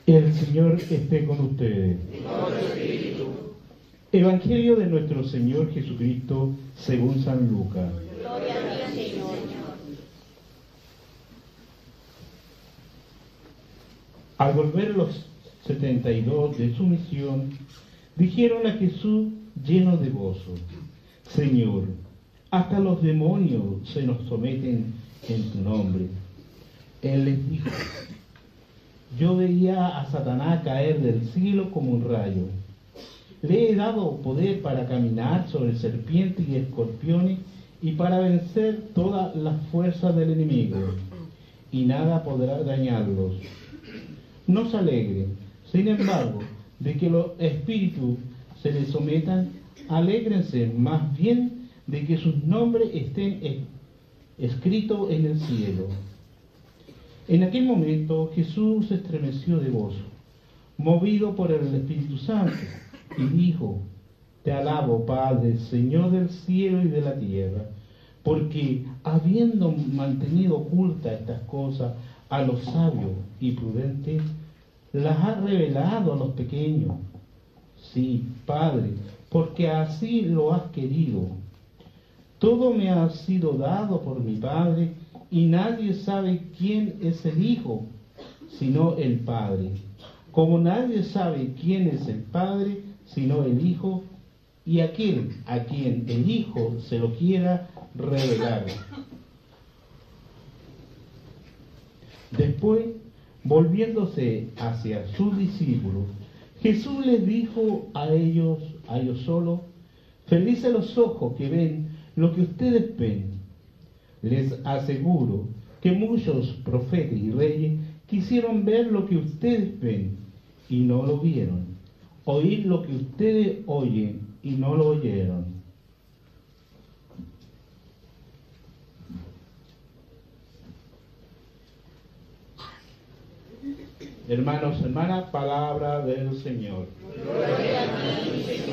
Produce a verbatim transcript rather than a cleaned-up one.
El Señor esté con ustedes. Evangelio de nuestro Señor Jesucristo según San Lucas. Gloria a ti, Señor. Al volver los setenta y dos de su misión, dijeron a Jesús llenos de gozo: Señor, hasta los demonios se nos someten en tu nombre. Él les dijo: yo veía a Satanás caer del cielo como un rayo. Le he dado poder para caminar sobre serpientes y escorpiones y para vencer todas las fuerzas del enemigo, y nada podrá dañarlos. No se alegren, sin embargo, de que los espíritus se les sometan, alégrense más bien de que sus nombres estén escritos en el cielo. En aquel momento Jesús se estremeció de gozo, movido por el Espíritu Santo, y dijo: te alabo, Padre, Señor del cielo y de la tierra, porque habiendo mantenido ocultas estas cosas a los sabios y prudentes, las has revelado a los pequeños. Sí, Padre, porque así lo has querido. Todo me ha sido dado por mi Padre, y nadie sabe quién es el Hijo, sino el Padre. Como nadie sabe quién es el Padre, sino el Hijo, y aquel a quien el Hijo se lo quiera revelar. Después, volviéndose hacia sus discípulos, Jesús les dijo a ellos, a ellos solos: felices los ojos que ven lo que ustedes ven. Les aseguro que muchos profetas y reyes quisieron ver lo que ustedes ven y no lo vieron, oír lo que ustedes oyen y no lo oyeron. Hermanos, hermanas, palabra del Señor. Gloria a ti, Señor.